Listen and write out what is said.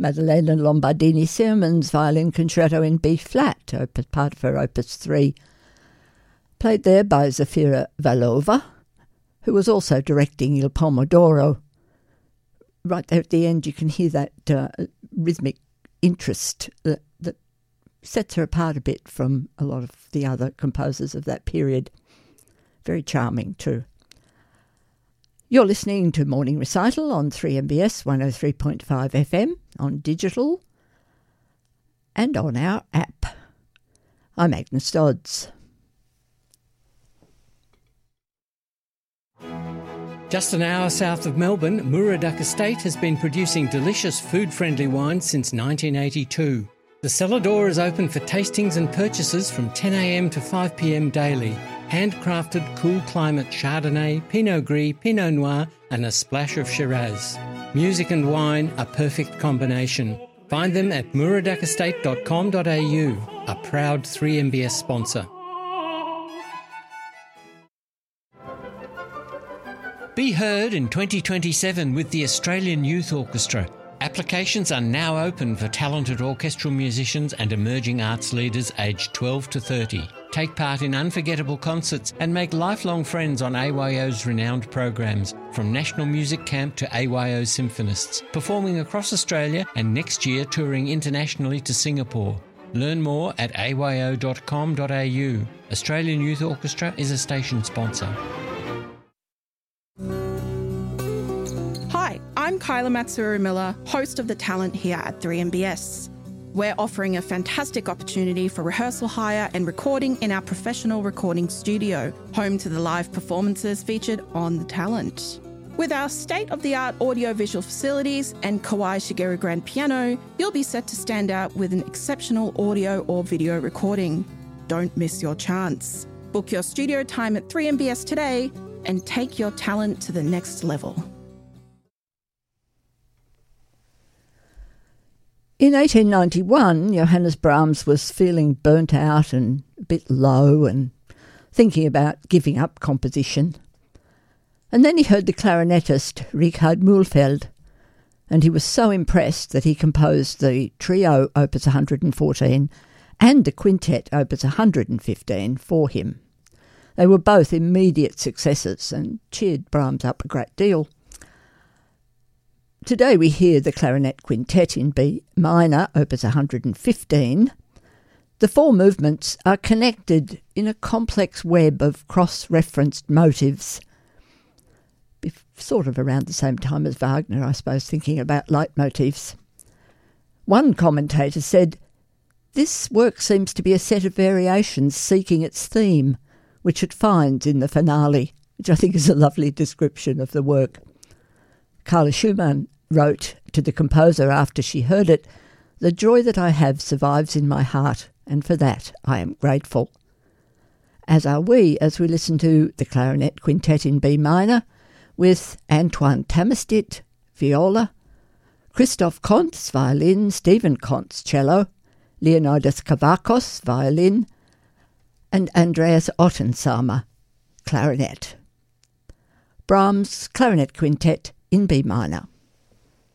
Maddalena Lombardini-Siemens Violin Concerto in B-flat, part of her Opus 3, played there by Zafira Valova, who was also directing Il Pomodoro. Right there at the end you can hear that rhythmic interest that sets her apart a bit from a lot of the other composers of that period. Very charming too. You're listening to Morning Recital on 3MBS 103.5 FM, on digital and on our app. I'm Agnes Dodds. Just an hour south of Melbourne, Muraduck Estate has been producing delicious food-friendly wine since 1982. The cellar door is open for tastings and purchases from 10 a.m. to 5 p.m. daily. Handcrafted cool climate Chardonnay, Pinot Gris, Pinot Noir and a splash of Shiraz. Music and wine, a perfect combination. Find them at muraduckestate.com.au, a proud 3MBS sponsor. Be heard in 2027 with the Australian Youth Orchestra. Applications are now open for talented orchestral musicians and emerging arts leaders aged 12 to 30. Take part in unforgettable concerts and make lifelong friends on AYO's renowned programs, from National Music Camp to AYO Symphonists, performing across Australia and next year touring internationally to Singapore. Learn more at ayo.com.au. Australian Youth Orchestra is a station sponsor. Hi, I'm Kyla Matsuru-Miller, host of The Talent here at 3MBS. We're offering a fantastic opportunity for rehearsal hire and recording in our professional recording studio, home to the live performances featured on The Talent. With our state-of-the-art audio-visual facilities and Kawai Shigeru grand piano, you'll be set to stand out with an exceptional audio or video recording. Don't miss your chance. Book your studio time at 3MBS today and take your talent to the next level. In 1891, Johannes Brahms was feeling burnt out and a bit low and thinking about giving up composition. And then he heard the clarinetist Richard Mühlfeld, and he was so impressed that he composed the trio Opus 114 and the quintet Opus 115 for him. They were both immediate successes and cheered Brahms up a great deal. Today we hear the clarinet quintet in B minor, Opus 115. The four movements are connected in a complex web of cross-referenced motives, sort of around the same time as Wagner, I suppose, thinking about leitmotifs. One commentator said, "This work seems to be a set of variations seeking its theme, which it finds in the finale," which I think is a lovely description of the work. Carla Schumann wrote to the composer after she heard it, "The joy that I have survives in my heart, and for that I am grateful." As are we as we listen to the clarinet quintet in B minor with Antoine Tamestit, viola, Christoph Kontz, violin, Stephen Kontz, cello, Leonidas Kavakos, violin, and Andreas Ottensamer, clarinet. Brahms' clarinet quintet in B minor.